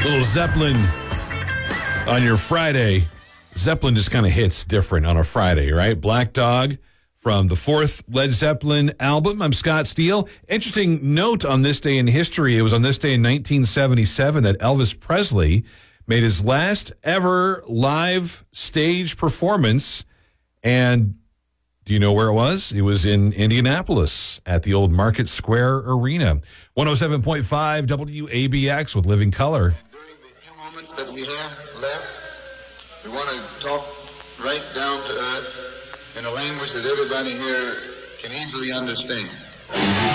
Little Zeppelin on your Friday. Zeppelin just kind of hits different on a Friday, right? Black Dog from the fourth Led Zeppelin album. I'm Scott Steele. Interesting note on this day in history. It was on this day in 1977 that Elvis Presley made his last ever live stage performance. And do you know where it was? It was in Indianapolis at the old Market Square Arena. 107.5 WABX with Living Color. During the few moments that we have left, we want to talk right down to earth in a language that everybody here can easily understand.